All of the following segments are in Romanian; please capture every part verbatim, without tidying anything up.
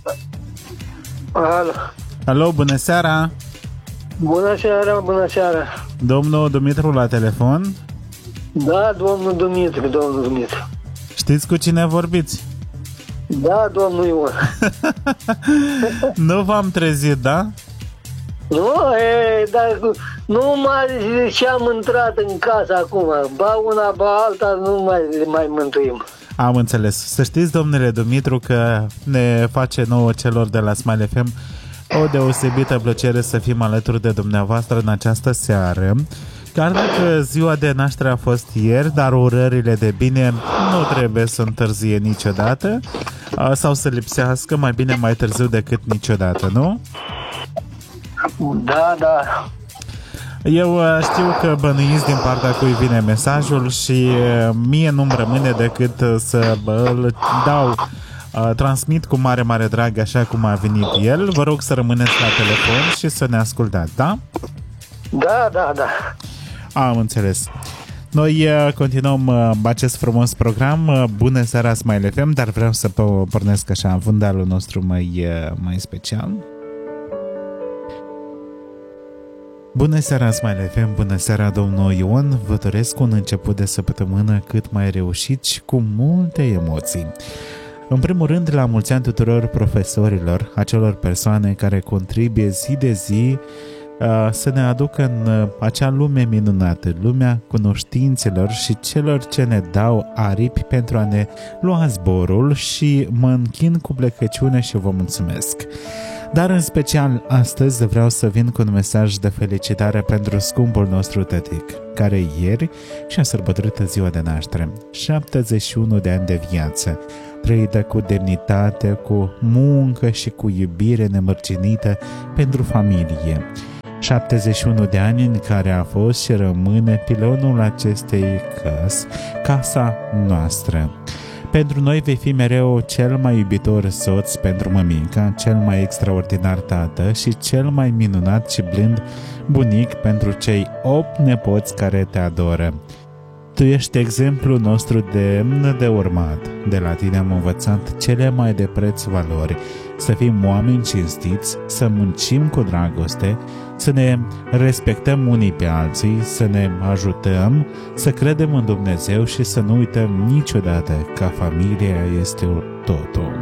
Alo. Alo, bună seara. Bună seara, bună seara. Domnul Dumitru la telefon? Da, domnul Dumitru, domnul Dumitru. Știți cu cine vorbiți? Da, domnul Ion. Nu v-am trezit, da? Nu, e, dar nu mai și-am intrat în casă acum. Ba una, ba alta, nu mai, mai mântuim. Am înțeles. Să știți, domnule Dumitru, că ne face nouă celor de la Smile F M o deosebită plăcere să fim alături de dumneavoastră în această seară. Chiar dacă ziua de naștere a fost ieri, dar urările de bine nu trebuie să întârzie niciodată sau să lipsească, mai bine mai târziu decât niciodată, nu? Da, da. Eu știu că bănuiți din partea cui vine mesajul și mie nu-mi rămâne decât să îl dau, transmit cu mare, mare drag așa cum a venit el. Vă rog să rămâneți la telefon și să ne ascultați, da? Da, da, da. Am înțeles. Noi continuăm acest frumos program. Bună seara, Smile F M, dar vreau să pornesc așa fundalul nostru mai, mai special. Bună seara, Smile F M, bună seara, domnul Ion. Vă doresc un început de săptămână cât mai reușit și cu multe emoții. În primul rând, la mulți ani tuturor profesorilor, acelor persoane care contribuie zi de zi să ne aducă în acea lume minunată, lumea cunoștințelor și celor ce ne dau aripi pentru a ne lua zborul, și mă închin cu plecăciune și vă mulțumesc. Dar în special astăzi vreau să vin cu un mesaj de felicitare pentru scumpul nostru tătic, care ieri și-a sărbătorit ziua de naștere, șaptezeci și unu de ani de viață, trăită cu demnitate, cu muncă și cu iubire nemărginită pentru familie. șaptezeci și unu de ani în care a fost și rămâne pilonul acestei căs, casa noastră. Pentru noi vei fi mereu cel mai iubitor soț pentru mămica, cel mai extraordinar tată și cel mai minunat și blând bunic pentru cei opt nepoți care te adoră. Tu ești exemplul nostru demn de urmat. De la tine am învățat cele mai de preț valori: să fim oameni cinstiți, să muncim cu dragoste, să ne respectăm unii pe alții, să ne ajutăm, să credem în Dumnezeu și să nu uităm niciodată că familia este totul.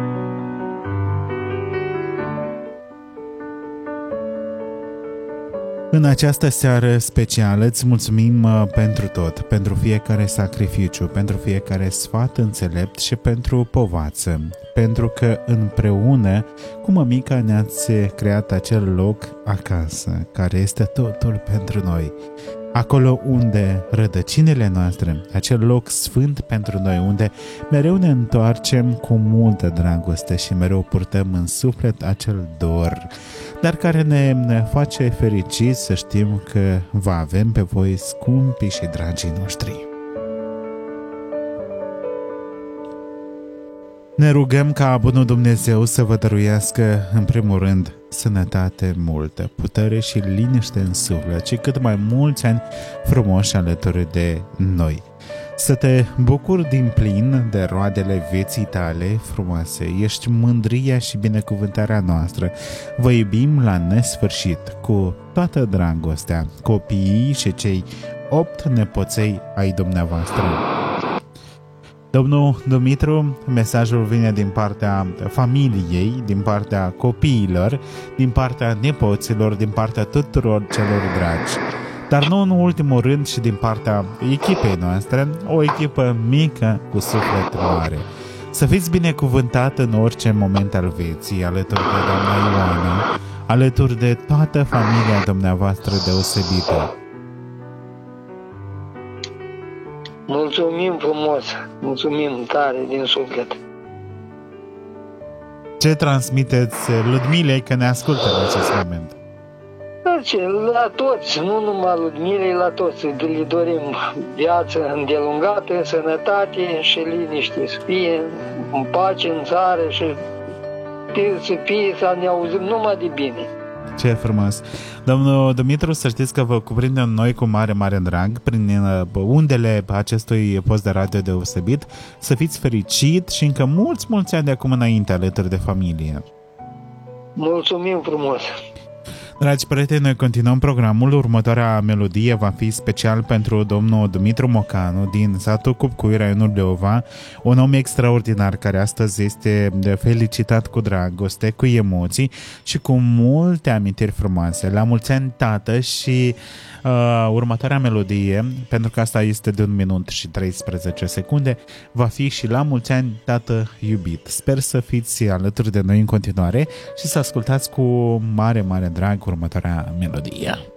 În această seară specială îți mulțumim pentru tot, pentru fiecare sacrificiu, pentru fiecare sfat înțelept și pentru povață, pentru că împreună cu mămica ne-ați creat acel loc acasă, care este totul pentru noi. Acolo unde rădăcinile noastre, acel loc sfânt pentru noi, unde mereu ne întoarcem cu multă dragoste și mereu purtăm în suflet acel dor, dar care ne face fericiți să știm că vă avem pe voi, scumpii și dragii noștri. Ne rugăm ca bunul Dumnezeu să vă dăruiască, în primul rând, sănătate multă, putere și liniște în suflet și cât mai mulți ani frumoși alături de noi. Să te bucuri din plin de roadele vieții tale frumoase. Ești mândria și binecuvântarea noastră. Vă iubim la nesfârșit, cu toată dragostea, copiii și cei opt nepoței ai dumneavoastră. Domnul Dumitru, mesajul vine din partea familiei, din partea copiilor, din partea nepoților, din partea tuturor celor dragi. Dar nu în ultimul rând și din partea echipei noastre, o echipă mică cu suflet mare. Să fiți binecuvântat în orice moment al vieții, alături de doamna Ioana, alături de toată familia dumneavoastră deosebită. Mulțumim frumos, mulțumim tare din suflet. Ce transmiteți Ludmilei că ne ascultă în acest moment? Ce, la toți, nu numai Ludmilei, la toți le dorim viață îndelungată, sănătate și liniște, să fie în pace în țară și să fie să ne auzim numai de bine. Ce frumos! Domnul Dumitru, să știți că vă cuprindem noi cu mare, mare drag prin undele acestui post de radio deosebit. Să fiți fericit și încă mulți, mulți ani de acum înainte alături de familie. Mulțumim frumos! Dragi prieteni, noi continuăm programul. Următoarea melodie va fi special pentru domnul Dumitru Mocanu din satul Cupcui, raionul Leova, un om extraordinar care astăzi este felicitat cu dragoste, cu emoții și cu multe amintiri frumoase. La mulți ani, tată, și uh, următoarea melodie, pentru că asta este de un minut și treisprezece secunde, va fi și la mulți ani, tată iubit. Sper să fiți alături de noi în continuare și să ascultați cu mare, mare drag următoarea melodie.